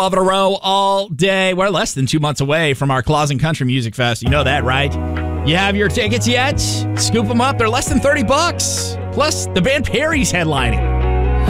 12 in a row all day. We're less than 2 months away from our Claus and Country Music Fest. You know that, right? You have your tickets yet? Scoop them up. They're less than $30. Plus, the band Perry's headlining.